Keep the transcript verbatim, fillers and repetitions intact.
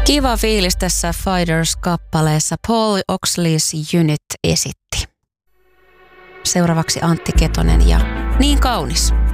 Kiva fiilis tässä Fighters-kappaleessa Paul Oakley's Unit esitti. Seuraavaksi Antti Ketonen ja Niin kaunis.